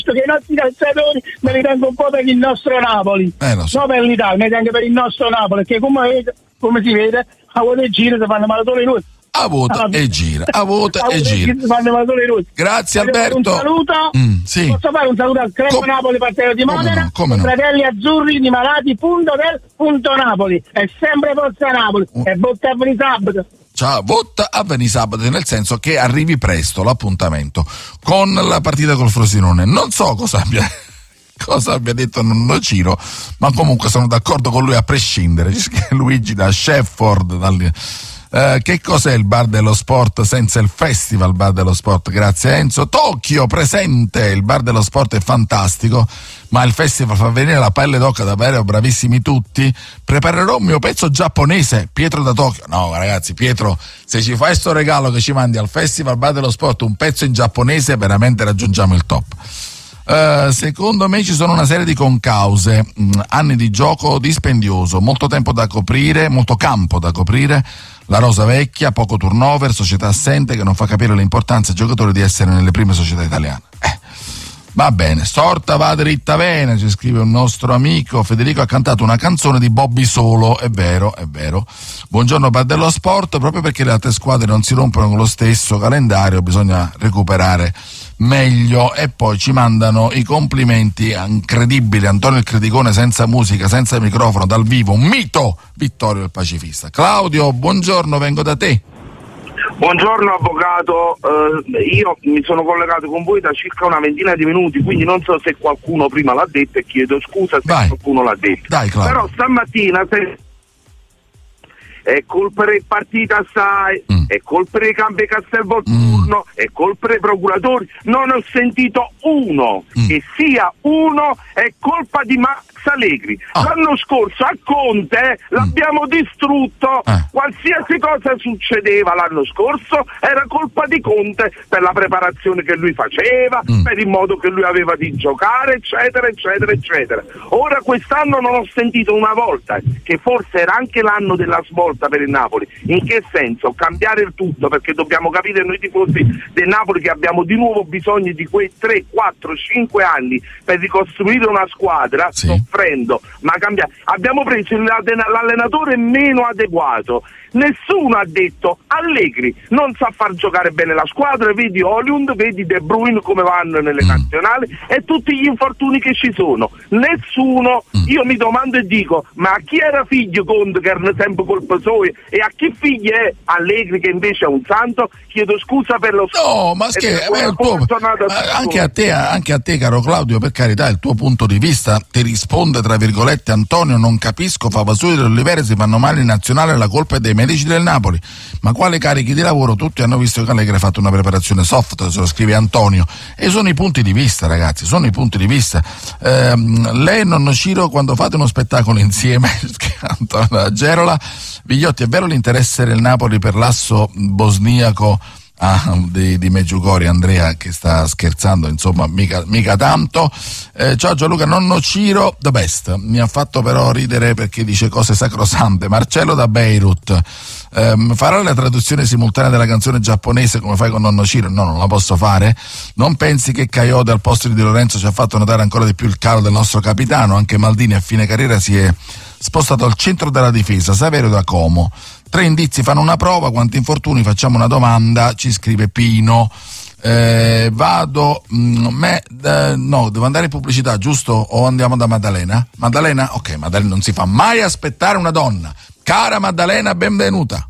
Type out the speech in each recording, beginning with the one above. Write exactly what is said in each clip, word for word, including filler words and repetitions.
che i nostri calciatori me li tengo un po' per il nostro Napoli, eh, lo so. non per l'Italia, me li tengo per il nostro Napoli, perché come, come si vede a vuoto e gira si fanno male solo i russi. A vota e gira, a vota e gira. Grazie Alberto. Un saluto. Mm, sì. Posso fare un saluto al Club Com- Napoli Partito di Modena, no, come no. Fratelli Azzurri di Malati, punto del punto Napoli. È sempre Forza Napoli. Oh. E botta a sabato. Ciao, votta a venire sabato, nel senso che arrivi presto l'appuntamento con la partita col Frosinone. Non so cosa abbia cosa abbia detto Nonno Ciro, ma comunque sono d'accordo con lui a prescindere. Luigi da Shefford, dal Uh, che cos'è il bar dello sport senza il festival bar dello sport? Grazie Enzo. Tokyo presente, il bar dello sport è fantastico, ma il festival fa venire la pelle d'oca, davvero bravissimi tutti. Preparerò un mio pezzo giapponese, Pietro da Tokyo. No ragazzi, Pietro, se ci fai sto regalo che ci mandi al festival bar dello sport un pezzo in giapponese, veramente raggiungiamo il top. Uh, secondo me ci sono una serie di concause, mm, anni di gioco dispendioso, molto tempo da coprire, molto campo da coprire, la rosa vecchia, poco turnover, società assente che non fa capire l'importanza ai giocatori di essere nelle prime società italiane. Eh, va bene, storta va dritta bene, ci scrive un nostro amico. Federico ha cantato una canzone di Bobby Solo, è vero, è vero. Buongiorno bar dello sport, proprio perché le altre squadre non si rompono con lo stesso calendario bisogna recuperare meglio. E poi ci mandano i complimenti incredibili, Antonio il Criticone senza musica, senza microfono, dal vivo, un mito, Vittorio il pacifista. Claudio, buongiorno, vengo da te. Buongiorno avvocato, eh, io mi sono collegato con voi da circa una ventina di minuti, quindi non so se qualcuno prima l'ha detto e chiedo scusa se Vai. qualcuno l'ha detto. Dai, Claudio. Però stamattina se... è colpa del partito assai, mm. è colpa dei campi Castelvolturno, mm. è colpa dei procuratori, non ho sentito uno, mm. che sia uno, è colpa di Max Allegri. Oh. L'anno scorso a Conte eh, l'abbiamo mm. distrutto, eh. qualsiasi cosa succedeva l'anno scorso era colpa di Conte per la preparazione che lui faceva, mm. per il modo che lui aveva di giocare, eccetera, eccetera, eccetera. Ora quest'anno non ho sentito una volta, che forse era anche l'anno della svolta per il Napoli. In che senso? Cambiare il tutto, perché dobbiamo capire noi tifosi del Napoli che abbiamo di nuovo bisogno di quei tre, quattro, cinque anni per ricostruire una squadra, sì. soffrendo, ma cambiare. Abbiamo preso l'allenatore meno adeguato. Nessuno ha detto Allegri non sa far giocare bene la squadra, vedi Hollywood, vedi De Bruyne come vanno nelle mm. nazionali e tutti gli infortuni che ci sono. Nessuno, mm. io mi domando e dico, ma a chi era figlio Conte che erano sempre colpa sua e a chi figlio è Allegri che invece è un santo? Chiedo scusa per lo No, ma scherzo, anche a te, anche a te caro Claudio, per carità, il tuo punto di vista ti risponde tra virgolette Antonio, non capisco, Favasoli e Oliveri si fanno male in nazionale, la colpa è dei medici del Napoli, ma quale carichi di lavoro? Tutti hanno visto che Allegri ha fatto una preparazione soft, se lo scrive Antonio, e sono i punti di vista ragazzi, sono i punti di vista. Ehm, lei Nonno Ciro quando fate uno spettacolo insieme Antonio Gerola, Vigliotti, è vero l'interesse del Napoli per l'asso bosniaco Ah, di, di Meggiugorje? Andrea che sta scherzando, insomma mica, mica tanto. eh, ciao Gianluca, Nonno Ciro the best, mi ha fatto però ridere perché dice cose sacrosante. Marcello da Beirut, eh, farai la traduzione simultanea della canzone giapponese come fai con Nonno Ciro? No, non la posso fare. Non pensi che Coyote al posto di Di Lorenzo ci ha fatto notare ancora di più il calo del nostro capitano? Anche Maldini a fine carriera si è spostato al centro della difesa. Saverio da Como, tre indizi fanno una prova, quanti infortuni, facciamo una domanda, ci scrive Pino. Eh, vado mh, me, eh, no, devo andare in pubblicità, giusto? O andiamo da Maddalena? Maddalena? Ok, Maddalena non si fa mai aspettare una donna. Cara Maddalena, benvenuta.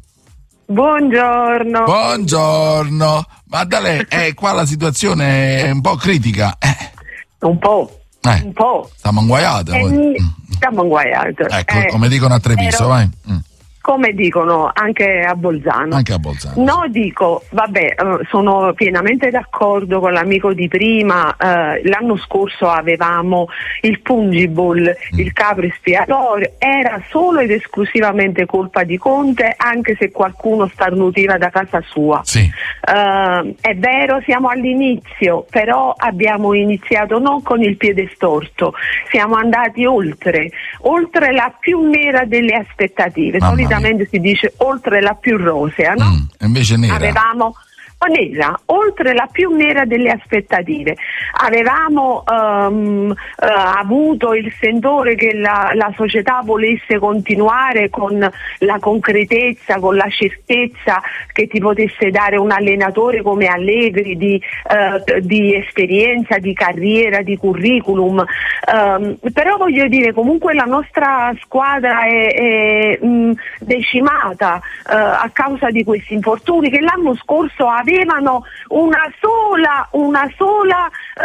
Buongiorno. Buongiorno. Maddalena, eh, qua la situazione è un po' critica. Eh. Un po'. Eh, un po'. Stiamo inguaiate. Eh, stiamo inguaiate. Ecco, eh, come dicono a Treviso, ero... vai. Mm. Come dicono anche a Bolzano. Anche a Bolzano. No, dico, vabbè, sono pienamente d'accordo con l'amico di prima. Eh, l'anno scorso avevamo il Pungible, mm. il capro espiatorio, era solo ed esclusivamente colpa di Conte, anche se qualcuno starnutiva da casa sua. Sì. Eh, è vero, siamo all'inizio, però abbiamo iniziato non con il piede storto, siamo andati oltre, oltre la più nera delle aspettative. Mamma Solitamente si dice oltre la più rosea, no? Mm, invece nera. Avevamo nera, oltre la più nera delle aspettative. Avevamo um, uh, avuto il sentore che la, la società volesse continuare con la concretezza, con la certezza che ti potesse dare un allenatore come Allegri di, uh, di esperienza, di carriera, di curriculum, um, però voglio dire, comunque la nostra squadra è, è mh, decimata uh, a causa di questi infortuni che l'anno scorso avevano avevano una sola, una sola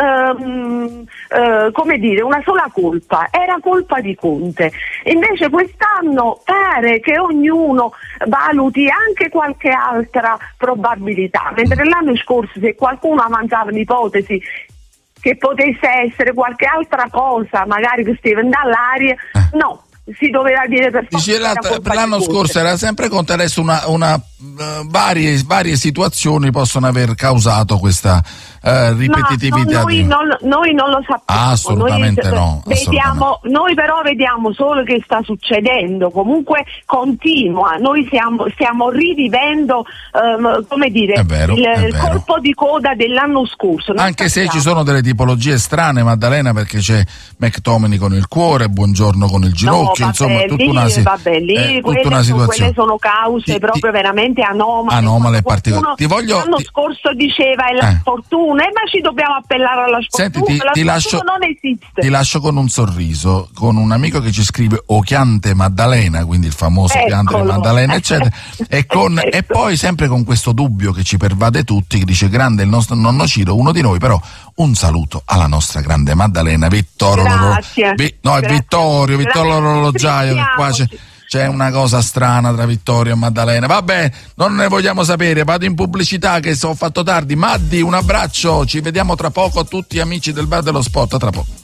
ehm, eh, come dire, una sola colpa, era colpa di Conte. Invece quest'anno pare che ognuno valuti anche qualche altra probabilità, mentre l'anno scorso se qualcuno avanzava l'ipotesi che potesse essere qualche altra cosa, magari che stava all'aria, no. Si doveva dire per forza. Dice, per l'anno scorso era sempre Conte, adesso una, una uh, varie, varie situazioni possono aver causato questa uh, ripetitività. No, noi, di... non, noi non lo sappiamo. Ah, assolutamente noi, no. Vediamo, assolutamente. Noi però vediamo solo che sta succedendo, comunque continua. Noi stiamo, stiamo rivivendo, um, come dire, vero, il, il colpo di coda dell'anno scorso. Non Anche sappiamo. se ci sono delle tipologie strane, Maddalena, perché c'è McTominay con il cuore, Buongiorno con il ginocchio. No, Insomma, vabbè, tutta lì, una, vabbè, lì eh, quelle, tutta una situazione. quelle sono cause ti, proprio ti, veramente anomale. Anomale e particolari. Ti voglio. L'anno ti... scorso diceva è la eh. sfortuna, eh, ma ci dobbiamo appellare alla sfortuna. Senti, ti, la ti sfortuna lascio, non esiste. Ti lascio con un sorriso, con un amico che ci scrive O Chiante Maddalena, quindi il famoso Eccolo. Chiante Maddalena, eccetera. e, con, Ecco. e poi sempre con questo dubbio che ci pervade tutti, che dice grande il nostro nonno Ciro, uno di noi, però un saluto alla nostra grande Maddalena Vittorio. Grazie. Vi, no, è Grazie. Vittorio, Vittorio Grazie. l'orologiaio, che qua c'è. C'è una cosa strana tra Vittorio e Maddalena. Vabbè, non ne vogliamo sapere, vado in pubblicità che ho fatto tardi. Maddi, un abbraccio, ci vediamo tra poco, tutti amici del Bar dello Sport, tra poco.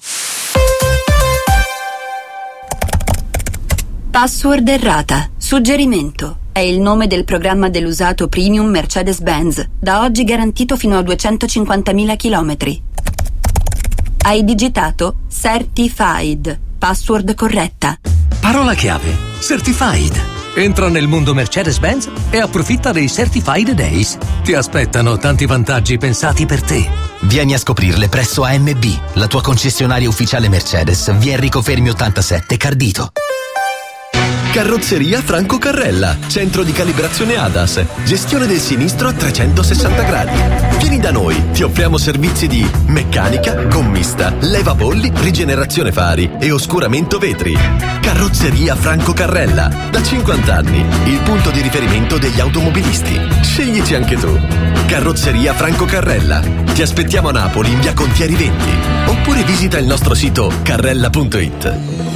Password errata. Suggerimento. È il nome del programma dell'usato premium Mercedes-Benz, da oggi garantito fino a duecentocinquantamila chilometri. Hai digitato Certified. Password corretta. Parola chiave: Certified. Entra nel mondo Mercedes-Benz e approfitta dei Certified Days. Ti aspettano tanti vantaggi pensati per te. Vieni a scoprirle presso A M B, la tua concessionaria ufficiale Mercedes, via Enrico Fermi ottantasette, Cardito. Carrozzeria Franco Carrella, centro di calibrazione A D A S, gestione del sinistro a trecentosessanta gradi. Vieni da noi, ti offriamo servizi di meccanica, gommista, levabolli, rigenerazione fari e oscuramento vetri. Carrozzeria Franco Carrella, da cinquanta anni, il punto di riferimento degli automobilisti. Sceglici anche tu. Carrozzeria Franco Carrella. Ti aspettiamo a Napoli in via Contieri venti, oppure visita il nostro sito carrella punto it.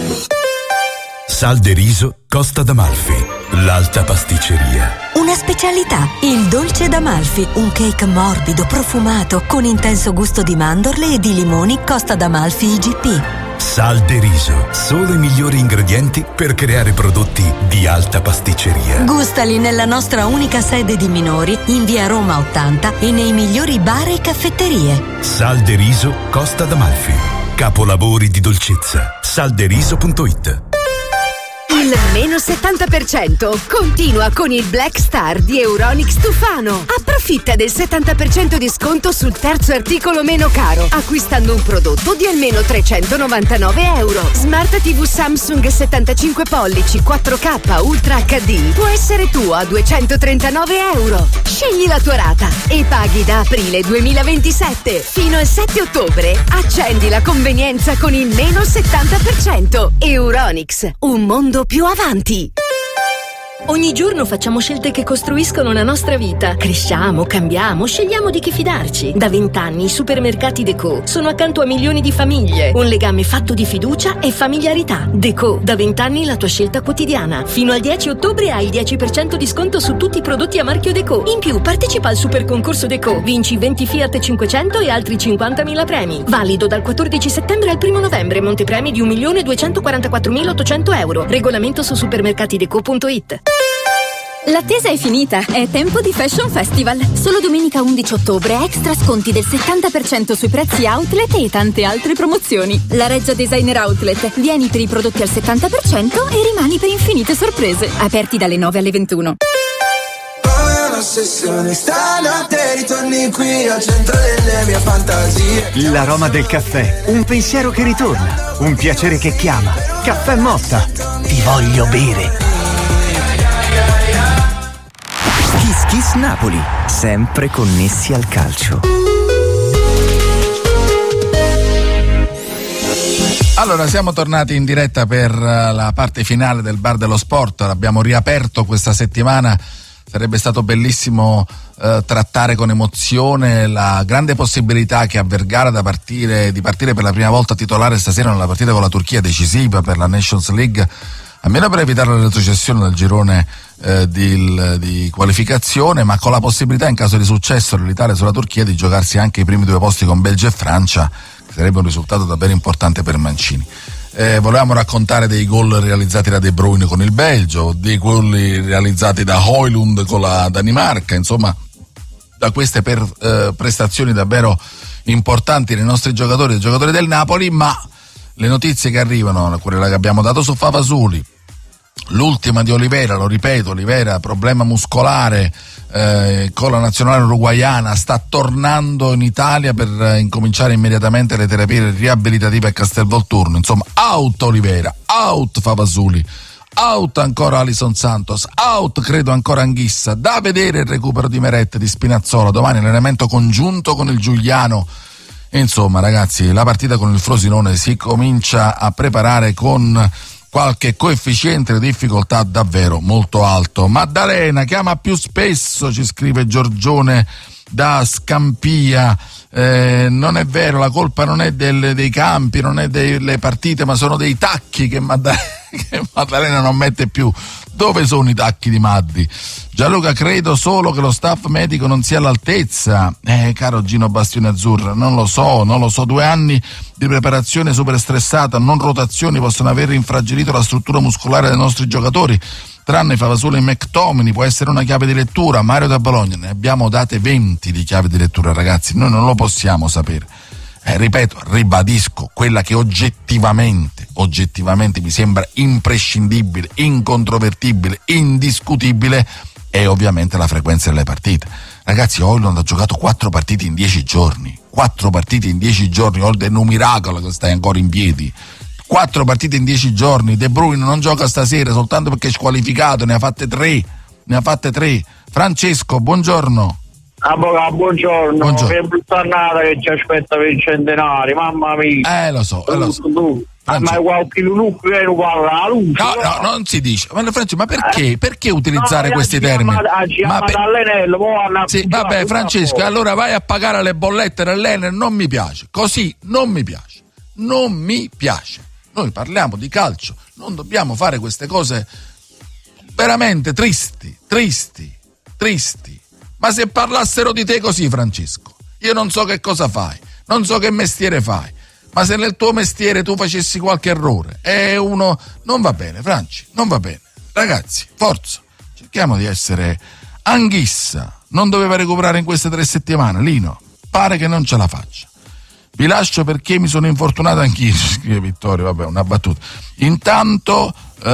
Sal de riso Costa d'Amalfi, l'alta pasticceria. Una specialità, il dolce d'Amalfi, un cake morbido, profumato, con intenso gusto di mandorle e di limoni Costa d'Amalfi I G P. Sal de riso, solo i migliori ingredienti per creare prodotti di alta pasticceria. Gustali nella nostra unica sede di minori, in via Roma ottanta e nei migliori bar e caffetterie. Sal de riso Costa d'Amalfi, capolavori di dolcezza. salderiso punto it. Il meno settanta per cento continua con il Black Star di Euronics Tufano. Approfitta del settanta per cento di sconto sul terzo articolo meno caro, acquistando un prodotto di almeno trecentonovantanove euro. Smart tivù Samsung settantacinque pollici quattro K Ultra H D può essere tuo a duecentotrentanove euro. Scegli la tua rata e paghi da aprile duemilaventisette fino al sette ottobre. Accendi la convenienza con il meno settanta per cento. Euronics, un mondo più avanti. Ogni giorno facciamo scelte che costruiscono la nostra vita. Cresciamo, cambiamo, scegliamo di chi fidarci. Da vent'anni i supermercati Deco sono accanto a milioni di famiglie. Un legame fatto di fiducia e familiarità. Deco, da vent'anni la tua scelta quotidiana. Fino al dieci ottobre hai il dieci per cento di sconto su tutti i prodotti a marchio Deco. In più partecipa al super concorso Deco. Vinci venti Fiat cinquecento e altri cinquantamila premi. Valido dal quattordici settembre al primo novembre. Montepremi di un milione duecentoquarantaquattromilaottocento euro. Regolamento su supermercatideco punto it. L'attesa è finita, è tempo di Fashion Festival. Solo domenica undici ottobre extra sconti del settanta per cento sui prezzi outlet e tante altre promozioni. La Reggia Designer Outlet. Vieni per i prodotti al settanta per cento e rimani per infinite sorprese. Aperti dalle nove alle ventuno. un'ossessione. Stanotte ritorni qui al centro delle mie fantasie. L'aroma del caffè, un pensiero che ritorna, un piacere che chiama. Caffè Motta, ti voglio bere. Kiss Kiss Napoli, sempre connessi al calcio. Allora, siamo tornati in diretta per la parte finale del Bar dello Sport. L'abbiamo riaperto questa settimana. Sarebbe stato bellissimo eh, trattare con emozione la grande possibilità che ha Vergara da partire, di partire per la prima volta titolare stasera nella partita con la Turchia, decisiva per la Nations League, almeno per evitare la retrocessione del girone eh, di, di qualificazione, ma con la possibilità, in caso di successo dell'Italia sulla Turchia, di giocarsi anche i primi due posti con Belgio e Francia, che sarebbe un risultato davvero importante per Mancini. Eh, volevamo raccontare dei gol realizzati da De Bruyne con il Belgio, dei gol realizzati da Højlund con la Danimarca, insomma, da queste per, eh, prestazioni davvero importanti dei nostri giocatori, dei giocatori del Napoli, ma le notizie che arrivano, quelle che abbiamo dato su Favasuli, l'ultima di Olivera, lo ripeto, Olivera, problema muscolare eh, con la nazionale uruguaiana, sta tornando in Italia per eh, incominciare immediatamente le terapie riabilitative a Castelvolturno. Insomma, out Olivera, out Favasuli, out ancora Alison Santos, out credo ancora Anghissa. Da vedere il recupero di Meret, di Spinazzola, domani l'allenamento congiunto con il Giuliano. Insomma, ragazzi, la partita con il Frosinone si comincia a preparare con qualche coefficiente di difficoltà davvero molto alto. Maddalena, chiama più spesso, ci scrive Giorgione da Scampia. Eh, non è vero, la colpa non è del, dei campi, non è delle partite, ma sono dei tacchi che Maddalena, che Maddalena non mette più. Dove sono i tacchi di Maddi? Gianluca, credo solo che lo staff medico non sia all'altezza. Eh, caro Gino Bastione Azzurra, non lo so, non lo so. Due anni di preparazione super stressata, non rotazioni, possono aver infragilito la struttura muscolare dei nostri giocatori. Tranne Favasole e McTominay, può essere una chiave di lettura. Mario da Bologna, ne abbiamo date venti di chiavi di lettura, ragazzi, noi non lo possiamo sapere. Eh, ripeto, ribadisco, quella che oggettivamente, oggettivamente mi sembra imprescindibile, incontrovertibile, indiscutibile, è ovviamente la frequenza delle partite. Ragazzi, Højlund ha giocato quattro partite in dieci giorni, quattro partite in dieci giorni, Holden è un miracolo che stai ancora in piedi. Quattro partite in dieci giorni, De Bruyne non gioca stasera soltanto perché è squalificato, ne ha fatte tre, ne ha fatte tre. Francesco, buongiorno. Avvocato, buongiorno, buongiorno. Che brutta annata che ci aspetta per il centenario, mamma mia. Eh, lo so, eh, lo so. Ma qualche lunucco che non parla la luce. No, no, non si dice. Ma, Francesco, ma perché? Eh? Perché utilizzare no, questi termini? Ma per... sì, vabbè, Francesco, allora vai a pagare le bollette dell'Enel, non mi piace. Così non mi piace. Non mi piace. Noi parliamo di calcio, non dobbiamo fare queste cose veramente tristi, tristi, tristi. Ma se parlassero di te così, Francesco, io non so che cosa fai, non so che mestiere fai, ma se nel tuo mestiere tu facessi qualche errore e uno... non va bene, Franci, non va bene. Ragazzi, forza, cerchiamo di essere... Anghissa non doveva recuperare in queste tre settimane, Lino, pare che non ce la faccia. Vi lascio perché mi sono infortunato anch'io, scrive Vittorio, vabbè, una battuta. Intanto,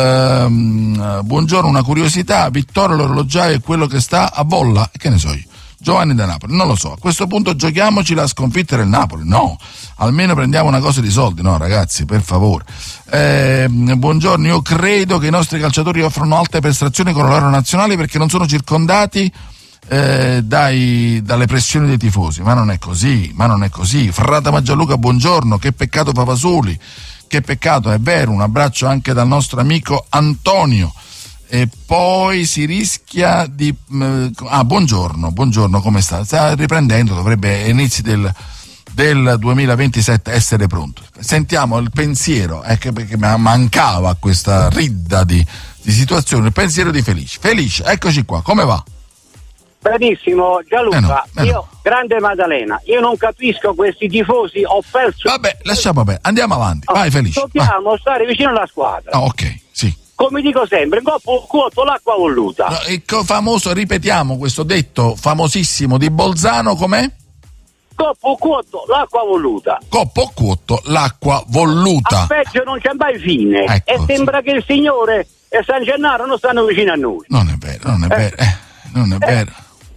ehm, buongiorno, una curiosità, Vittorio l'orologiaio è quello che sta a bolla, che ne so io, Giovanni da Napoli, non lo so, a questo punto giochiamoci la sconfitta del Napoli, no, almeno prendiamo una cosa di soldi, no ragazzi, per favore. Eh, buongiorno, io credo che i nostri calciatori offrono alte prestazioni con la loro nazionale perché non sono circondati Eh, dai, dalle pressioni dei tifosi, ma non è così, ma non è così. Frata Maggialuca, buongiorno, che peccato Favasoli, che peccato, è vero, un abbraccio anche dal nostro amico Antonio. E poi si rischia di eh, ah buongiorno, buongiorno, come sta? Sta riprendendo, dovrebbe inizi del, del duemilaventisette essere pronto. Sentiamo il pensiero, eh, che, che mancava questa ridda di, di situazione, il pensiero di Felice. Felice, eccoci qua, come va? Benissimo, Gianluca, eh no, eh io, no. grande Maddalena, io non capisco questi tifosi, ho perso... Vabbè, lasciamo bene, andiamo avanti, vai Felice. Dobbiamo vai. stare vicino alla squadra. Oh, ok, sì. Come dico sempre, in coppo cuoto l'acqua voluta. No, il famoso, ripetiamo questo detto famosissimo di Bolzano, com'è? Coppo cuoto l'acqua voluta. Coppo cuoto l'acqua voluta. A peggio non c'è mai fine. Ecco, e sembra sì. che il Signore e San Gennaro non stanno vicino a noi. Non è vero, non è vero, eh, non è vero.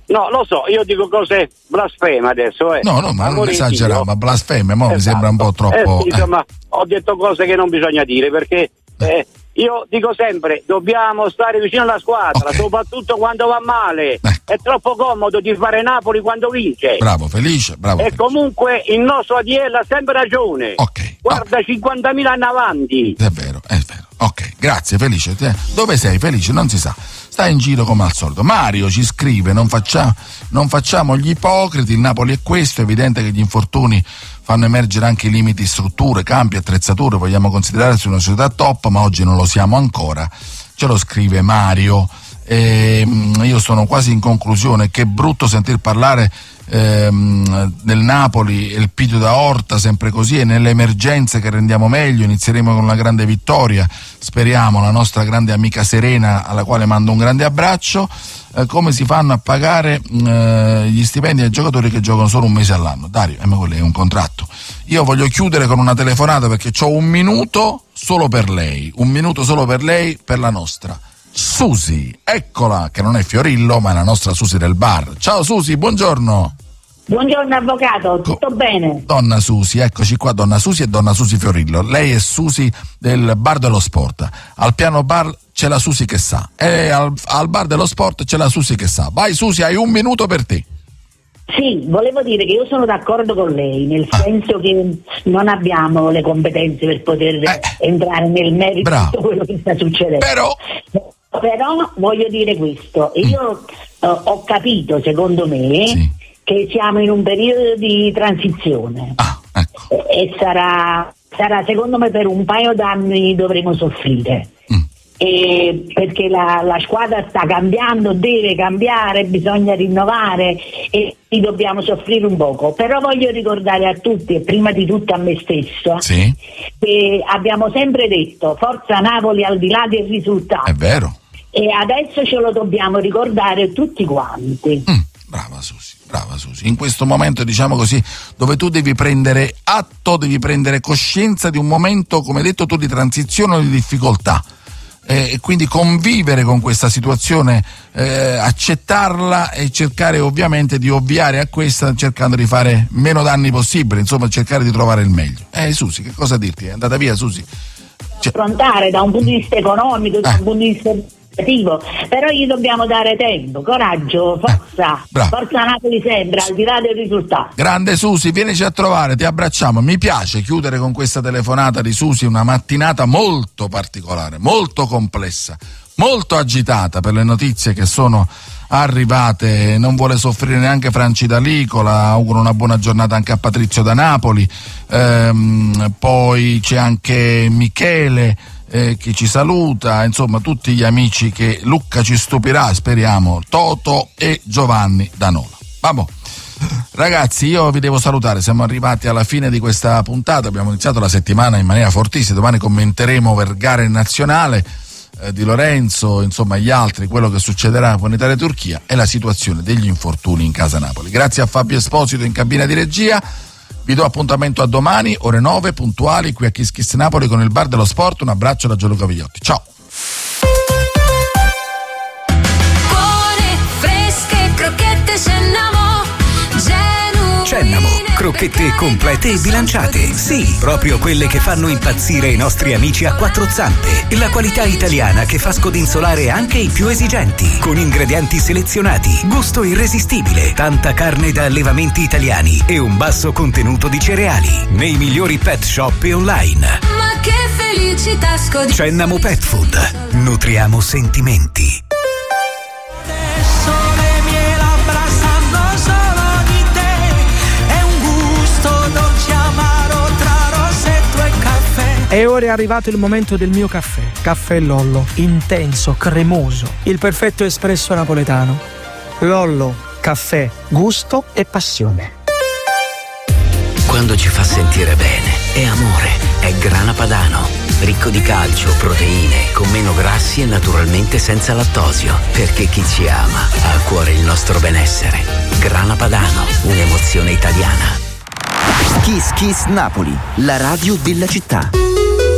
No, lo so, io dico cose blasfeme adesso, eh. No, no, ma non Amore esageriamo, Dio. ma blasfeme, mo Esatto. mi sembra un po' troppo. Eh, sì, insomma, ho detto cose che non bisogna dire, perché eh, io dico sempre, dobbiamo stare vicino alla squadra, Okay. soprattutto quando va male. È troppo comodo di fare Napoli quando vince. Bravo Felice, bravo. E comunque il nostro Adiel ha sempre ragione. Ok. Guarda, cinquantamila anni avanti. È vero, è vero. Ok, grazie Felice. Te- Dove sei Felice? Non si sa. Sta in giro come al solito. Mario ci scrive: non facciamo, non facciamo gli ipocriti, il Napoli è questo, è evidente che gli infortuni fanno emergere anche i limiti di strutture, campi, attrezzature, vogliamo considerarsi una società top, ma oggi non lo siamo ancora. Ce lo scrive Mario. E, io sono quasi in conclusione. Che brutto sentir parlare ehm, del Napoli, il Pidio da Orta, sempre così, e nelle emergenze che rendiamo meglio. Inizieremo con una grande vittoria, speriamo, la nostra grande amica Serena, alla quale mando un grande abbraccio. Eh, come si fanno a pagare eh, gli stipendi ai giocatori che giocano solo un mese all'anno? Dario, eh, ma quello è un contratto. Io voglio chiudere con una telefonata, perché ho un minuto solo per lei, un minuto solo per lei, per la nostra Susi, eccola, che non è Fiorillo ma è la nostra Susi del bar. Ciao Susi, buongiorno. Buongiorno avvocato, tutto Co- bene? Donna Susi, eccoci qua, donna Susi e donna Susi Fiorillo. Lei è Susi del bar dello sport. Al piano bar c'è la Susi che sa, e al, al bar dello sport c'è la Susi che sa. Vai Susi, hai un minuto per te. Sì, volevo dire che io sono d'accordo con lei, nel ah. senso che non abbiamo le competenze per poter eh. entrare nel merito di tutto quello che sta succedendo. Però Però voglio dire questo, io mm. uh, ho capito, secondo me, sì. che siamo in un periodo di transizione ah, ecco. e, e sarà, sarà, secondo me, per un paio d'anni dovremo soffrire. Mm. E perché la, la squadra sta cambiando, deve cambiare, bisogna rinnovare e dobbiamo soffrire un poco. Però voglio ricordare a tutti, e prima di tutto a me stesso, sì. che abbiamo sempre detto forza Napoli al di là del risultato. È vero. E adesso ce lo dobbiamo ricordare tutti quanti. Mm, brava Susi, brava Susi. In questo momento, diciamo così, dove tu devi prendere atto, devi prendere coscienza di un momento, come hai detto tu, di transizione o di difficoltà. Eh, e quindi convivere con questa situazione, eh, accettarla e cercare ovviamente di ovviare a questa, cercando di fare meno danni possibili, insomma cercare di trovare il meglio. Eh Susi, che cosa dirti? È andata via Susi? Cioè... affrontare da un punto di vista economico, da eh. un punto di vista però gli dobbiamo dare tempo, coraggio, forza, eh, forza Napoli sempre, al di là del risultato. Grande Susi, vienici a trovare, ti abbracciamo. Mi piace chiudere con questa telefonata di Susi, una mattinata molto particolare, molto complessa, molto agitata per le notizie che sono arrivate. Non vuole soffrire neanche Franci D'Alico, la auguro una buona giornata anche a Patrizio da Napoli. Ehm, poi c'è anche Michele Eh, che ci saluta, insomma tutti gli amici che Lucca ci stupirà, speriamo, Toto e Giovanni da Nola. Vabbè. Ragazzi, io vi devo salutare, siamo arrivati alla fine di questa puntata, abbiamo iniziato la settimana in maniera fortissima, domani commenteremo per gare nazionale eh, di Lorenzo, insomma gli altri, quello che succederà con Italia e Turchia e la situazione degli infortuni in casa Napoli. Grazie a Fabio Esposito in cabina di regia. Vi do appuntamento a domani, ore nove, puntuali, qui a Kiss Kiss Napoli con il Bar dello Sport. Un abbraccio da Gianluca Vigliotti. Ciao! Buone, fresche, crocchette Cennamo, genuine. Cennamo, crocchette complete e bilanciate. Sì, proprio quelle che fanno impazzire i nostri amici a quattro zampe. La qualità italiana che fa scodinzolare anche i più esigenti. Con ingredienti selezionati, gusto irresistibile, tanta carne da allevamenti italiani e un basso contenuto di cereali. Nei migliori pet shop e online. Ma che felicità scodi. Cennamo Pet Food. Nutriamo sentimenti. E ora è arrivato il momento del mio caffè. Caffè Lollo, intenso, cremoso, il perfetto espresso napoletano. Lollo, caffè, gusto e passione. Quando ci fa sentire bene, è amore, è Grana Padano. Ricco di calcio, proteine, con meno grassi e naturalmente senza lattosio. Perché chi ci ama ha a cuore il nostro benessere. Grana Padano, un'emozione italiana. Kiss Kiss Napoli, la radio della città.